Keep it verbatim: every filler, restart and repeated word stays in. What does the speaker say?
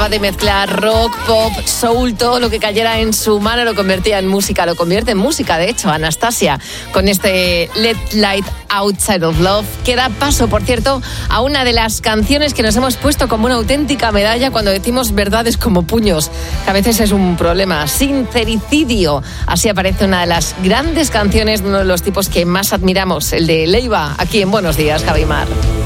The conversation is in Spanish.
capaz de mezclar rock, pop, soul, todo lo que cayera en su mano lo convertía en música, lo convierte en música, de hecho, Anastasia, con este Let Light Outside of Love, que da paso, por cierto, a una de las canciones que nos hemos puesto como una auténtica medalla cuando decimos verdades como puños, que a veces es un problema. Sincericidio, así aparece una de las grandes canciones de uno de los tipos que más admiramos, el de Leiva, aquí en Buenos Días, Javi Mar.